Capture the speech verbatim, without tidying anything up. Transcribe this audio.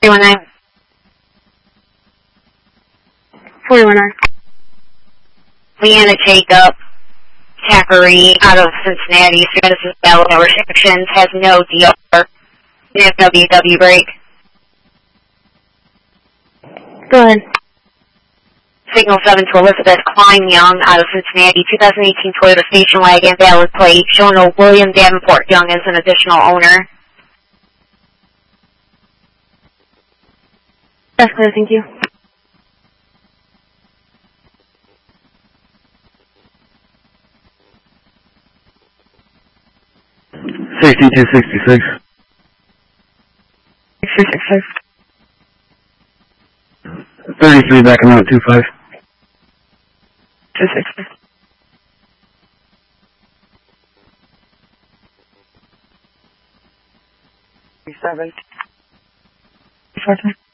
forty-one nine. forty-one nine. Leanna Jacob, Thackeray, out of Cincinnati. Status is valid, no restrictions, has no D R. F W W break. Go ahead. Signal seven to Elizabeth Klein Young, out of Cincinnati. twenty eighteen Toyota station wagon, valid plate. Showing a William Davenport Young as an additional owner. That's clear, thank you. Safety two sixty-six. six three six five. thirty-three backing out two five. two six five. Seven. Four time.